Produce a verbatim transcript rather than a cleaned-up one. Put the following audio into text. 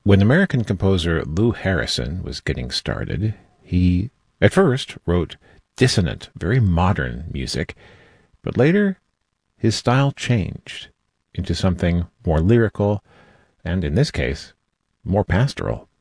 When American composer Lou Harrison was getting started, he at first wrote dissonant, very modern music, but later his style changed into something more lyrical and, in this case, more pastoral.